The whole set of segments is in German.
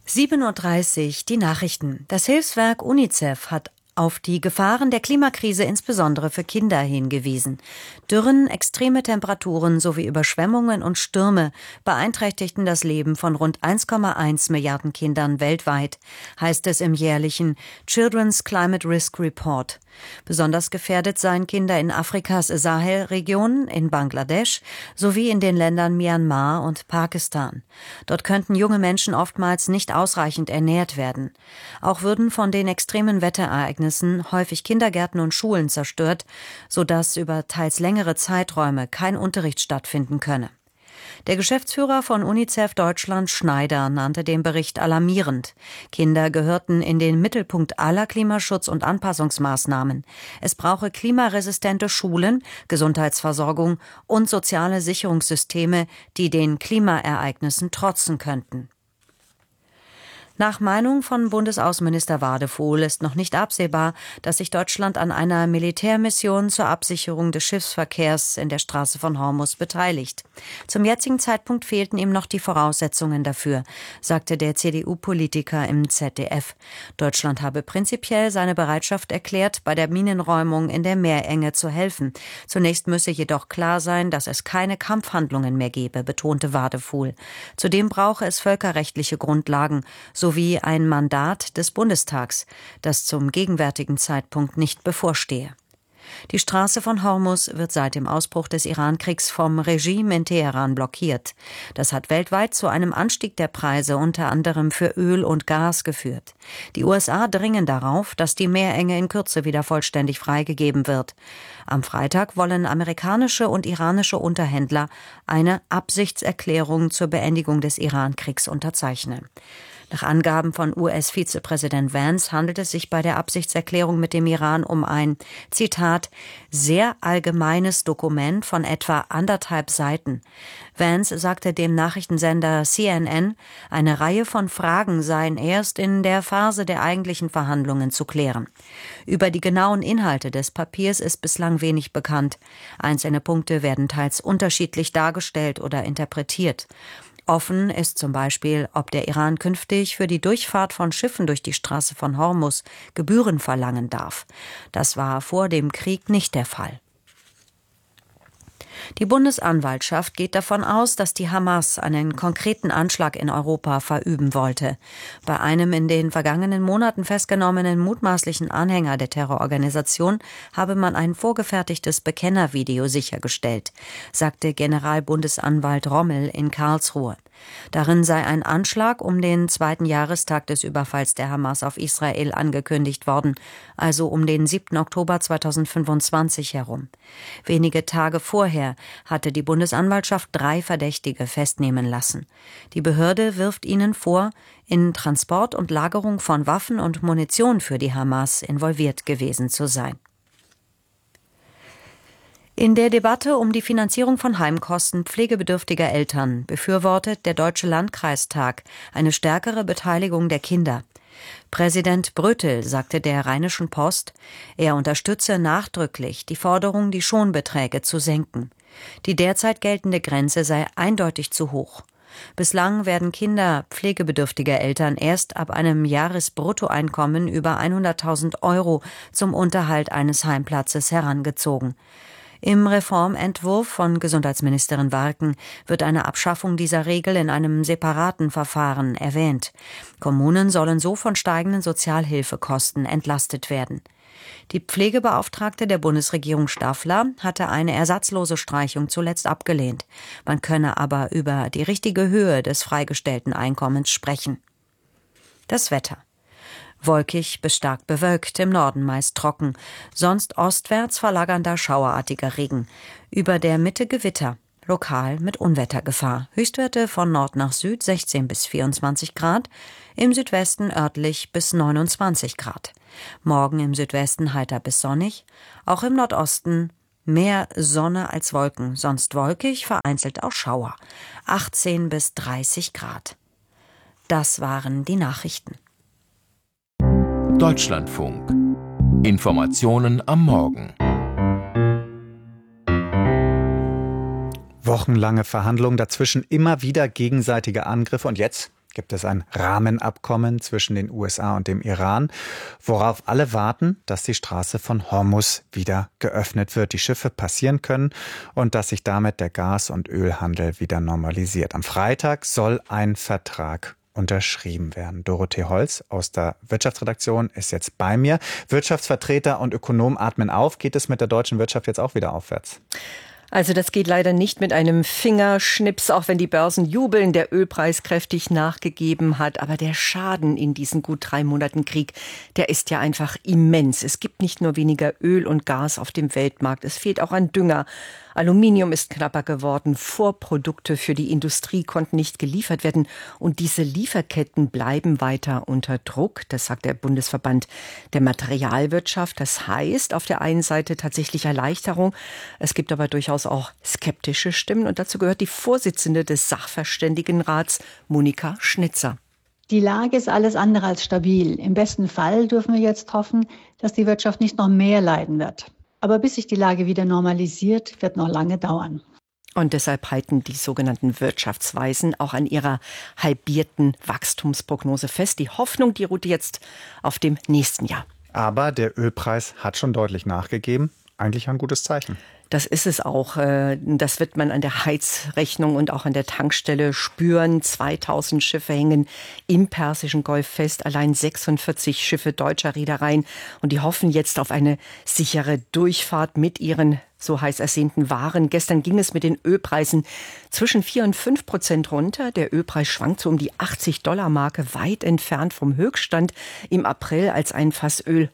7:30 Uhr, die Nachrichten. Das Hilfswerk UNICEF hat auf die Gefahren der Klimakrise insbesondere für Kinder hingewiesen. Dürren, extreme Temperaturen sowie Überschwemmungen und Stürme beeinträchtigten das Leben von rund 1,1 Milliarden Kindern weltweit, heißt es im jährlichen Children's Climate Risk Report. Besonders gefährdet seien Kinder in Afrikas Sahelregion, in Bangladesch sowie in den Ländern Myanmar und Pakistan. Dort könnten junge Menschen oftmals nicht ausreichend ernährt werden. Auch würden von den extremen Wetterereignissen häufig Kindergärten und Schulen zerstört, sodass über teils längere Zeiträume kein Unterricht stattfinden könne. Der Geschäftsführer von UNICEF Deutschland, Schneider, nannte den Bericht alarmierend. Kinder gehörten in den Mittelpunkt aller Klimaschutz- und Anpassungsmaßnahmen. Es brauche klimaresistente Schulen, Gesundheitsversorgung und soziale Sicherungssysteme, die den Klimaereignissen trotzen könnten. Nach Meinung von Bundesaußenminister Wadefuhl ist noch nicht absehbar, dass sich Deutschland an einer Militärmission zur Absicherung des Schiffsverkehrs in der Straße von Hormuz beteiligt. Zum jetzigen Zeitpunkt fehlten ihm noch die Voraussetzungen dafür, sagte der CDU-Politiker im ZDF. Deutschland habe prinzipiell seine Bereitschaft erklärt, bei der Minenräumung in der Meerenge zu helfen. Zunächst müsse jedoch klar sein, dass es keine Kampfhandlungen mehr gebe, betonte Wadefuhl. Zudem brauche es völkerrechtliche Grundlagen, sowie ein Mandat des Bundestags, das zum gegenwärtigen Zeitpunkt nicht bevorstehe. Die Straße von Hormuz wird seit dem Ausbruch des Iran-Kriegs vom Regime in Teheran blockiert. Das hat weltweit zu einem Anstieg der Preise unter anderem für Öl und Gas geführt. Die USA dringen darauf, dass die Meerenge in Kürze wieder vollständig freigegeben wird. Am Freitag wollen amerikanische und iranische Unterhändler eine Absichtserklärung zur Beendigung des Iran-Kriegs unterzeichnen. Nach Angaben von US-Vizepräsident Vance handelt es sich bei der Absichtserklärung mit dem Iran um ein, Zitat, sehr allgemeines Dokument von etwa 1,5 Seiten. Vance sagte dem Nachrichtensender CNN, eine Reihe von Fragen seien erst in der Phase der eigentlichen Verhandlungen zu klären. Über die genauen Inhalte des Papiers ist bislang wenig bekannt. Einzelne Punkte werden teils unterschiedlich dargestellt oder interpretiert. Offen ist zum Beispiel, ob der Iran künftig für die Durchfahrt von Schiffen durch die Straße von Hormuz Gebühren verlangen darf. Das war vor dem Krieg nicht der Fall. Die Bundesanwaltschaft geht davon aus, dass die Hamas einen konkreten Anschlag in Europa verüben wollte. Bei einem in den vergangenen Monaten festgenommenen mutmaßlichen Anhänger der Terrororganisation habe man ein vorgefertigtes Bekennervideo sichergestellt, sagte Generalbundesanwalt Rommel in Karlsruhe. Darin sei ein Anschlag um den 2. Jahrestag des Überfalls der Hamas auf Israel angekündigt worden, also um den 7. Oktober 2025 herum. Wenige Tage vorher hatte die Bundesanwaltschaft 3 Verdächtige festnehmen lassen. Die Behörde wirft ihnen vor, in Transport und Lagerung von Waffen und Munition für die Hamas involviert gewesen zu sein. In der Debatte um die Finanzierung von Heimkosten pflegebedürftiger Eltern befürwortet der Deutsche Landkreistag eine stärkere Beteiligung der Kinder. Präsident Brötel sagte der Rheinischen Post, er unterstütze nachdrücklich die Forderung, die Schonbeträge zu senken. Die derzeit geltende Grenze sei eindeutig zu hoch. Bislang werden Kinder pflegebedürftiger Eltern erst ab einem Jahresbruttoeinkommen über 100.000 € zum Unterhalt eines Heimplatzes herangezogen. Im Reformentwurf von Gesundheitsministerin Warken wird eine Abschaffung dieser Regel in einem separaten Verfahren erwähnt. Kommunen sollen so von steigenden Sozialhilfekosten entlastet werden. Die Pflegebeauftragte der Bundesregierung Staffler hatte eine ersatzlose Streichung zuletzt abgelehnt. Man könne aber über die richtige Höhe des freigestellten Einkommens sprechen. Das Wetter. Wolkig bis stark bewölkt, im Norden meist trocken, sonst ostwärts verlagernder schauerartiger Regen. Über der Mitte Gewitter, lokal mit Unwettergefahr. Höchstwerte von Nord nach Süd 16 bis 24 Grad, im Südwesten örtlich bis 29 Grad. Morgen im Südwesten heiter bis sonnig, auch im Nordosten mehr Sonne als Wolken, sonst wolkig, vereinzelt auch Schauer. 18 bis 30 Grad. Das waren die Nachrichten. Deutschlandfunk. Informationen am Morgen. Wochenlange Verhandlungen, dazwischen immer wieder gegenseitige Angriffe und jetzt gibt es ein Rahmenabkommen zwischen den USA und dem Iran, worauf alle warten, dass die Straße von Hormuz wieder geöffnet wird, die Schiffe passieren können und dass sich damit der Gas- und Ölhandel wieder normalisiert. Am Freitag soll ein Vertrag unterschrieben werden. Dorothee Holz aus der Wirtschaftsredaktion ist jetzt bei mir. Wirtschaftsvertreter und Ökonomen atmen auf. Geht es mit der deutschen Wirtschaft jetzt auch wieder aufwärts? Also das geht leider nicht mit einem Fingerschnips, auch wenn die Börsen jubeln, der Ölpreis kräftig nachgegeben hat. Aber der Schaden in diesen gut 3 Monaten Krieg, der ist ja einfach immens. Es gibt nicht nur weniger Öl und Gas auf dem Weltmarkt, es fehlt auch an Dünger. Aluminium ist knapper geworden, Vorprodukte für die Industrie konnten nicht geliefert werden und diese Lieferketten bleiben weiter unter Druck, das sagt der Bundesverband der Materialwirtschaft. Das heißt auf der einen Seite tatsächlich Erleichterung, es gibt aber durchaus auch skeptische Stimmen und dazu gehört die Vorsitzende des Sachverständigenrats, Monika Schnitzer. Die Lage ist alles andere als stabil. Im besten Fall dürfen wir jetzt hoffen, dass die Wirtschaft nicht noch mehr leiden wird. Aber bis sich die Lage wieder normalisiert, wird noch lange dauern. Und deshalb halten die sogenannten Wirtschaftsweisen auch an ihrer halbierten Wachstumsprognose fest. Die Hoffnung, die ruht jetzt auf dem nächsten Jahr. Aber der Ölpreis hat schon deutlich nachgegeben. Eigentlich ein gutes Zeichen. Das ist es auch. Das wird man an der Heizrechnung und auch an der Tankstelle spüren. 2000 Schiffe hängen im Persischen Golf fest. Allein 46 Schiffe deutscher Reedereien. Und die hoffen jetzt auf eine sichere Durchfahrt mit ihren so heiß ersehnten Waren. Gestern ging es mit den Ölpreisen zwischen 4 und 5% runter. Der Ölpreis schwankt so um die $80-Marke, weit entfernt vom Höchststand im April, als ein Fass Öl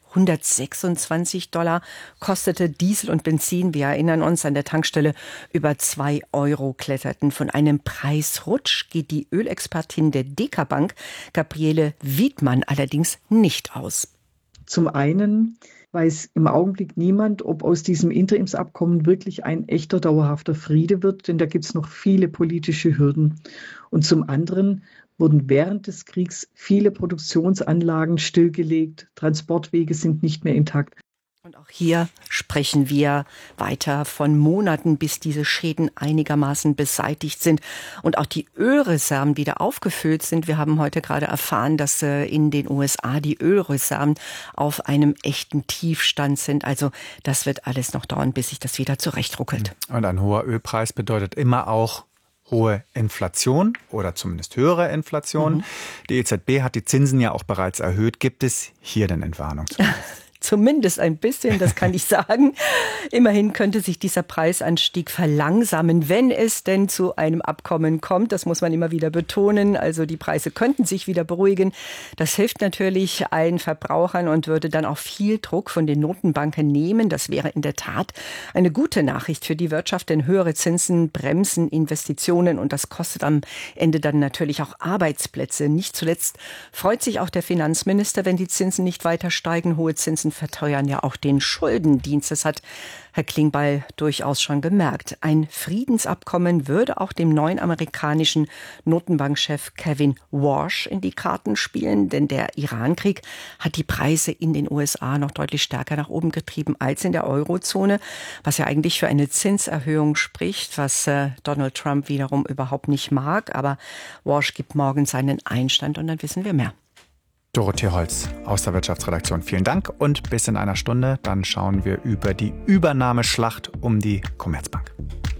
$126 kostete. Diesel und Benzin, wir erinnern uns, an der Tankstelle über 2 Euro kletterten. Von einem Preisrutsch geht die Ölexpertin der Deka-Bank, Gabriele Wiedmann, allerdings nicht aus. Zum einen weiß im Augenblick niemand, ob aus diesem Interimsabkommen wirklich ein echter, dauerhafter Friede wird, denn da gibt es noch viele politische Hürden. Und zum anderen wurden während des Kriegs viele Produktionsanlagen stillgelegt, Transportwege sind nicht mehr intakt. Und auch hier sprechen wir weiter von Monaten, bis diese Schäden einigermaßen beseitigt sind und auch die Ölreserven wieder aufgefüllt sind. Wir haben heute gerade erfahren, dass in den USA die Ölreserven auf einem echten Tiefstand sind. Also das wird alles noch dauern, bis sich das wieder zurechtruckelt. Und ein hoher Ölpreis bedeutet immer auch hohe Inflation oder zumindest höhere Inflation. Die EZB hat die Zinsen ja auch bereits erhöht. Gibt es hier denn Entwarnung? Zumindest ein bisschen, das kann ich sagen. Immerhin könnte sich dieser Preisanstieg verlangsamen, wenn es denn zu einem Abkommen kommt. Das muss man immer wieder betonen. Also die Preise könnten sich wieder beruhigen. Das hilft natürlich allen Verbrauchern und würde dann auch viel Druck von den Notenbanken nehmen. Das wäre in der Tat eine gute Nachricht für die Wirtschaft, denn höhere Zinsen bremsen Investitionen und das kostet am Ende dann natürlich auch Arbeitsplätze. Nicht zuletzt freut sich auch der Finanzminister, wenn die Zinsen nicht weiter steigen. Hohe Zinsen verteuern ja auch den Schuldendienst. Das hat Herr Klingbeil durchaus schon gemerkt. Ein Friedensabkommen würde auch dem neuen amerikanischen Notenbankchef Kevin Warsh in die Karten spielen, denn der Irankrieg hat die Preise in den USA noch deutlich stärker nach oben getrieben als in der Eurozone, was ja eigentlich für eine Zinserhöhung spricht, was Donald Trump wiederum überhaupt nicht mag. Aber Warsh gibt morgen seinen Einstand und dann wissen wir mehr. Dorothee Holz aus der Wirtschaftsredaktion. Vielen Dank und bis in einer Stunde. Dann schauen wir über die Übernahmeschlacht um die Commerzbank.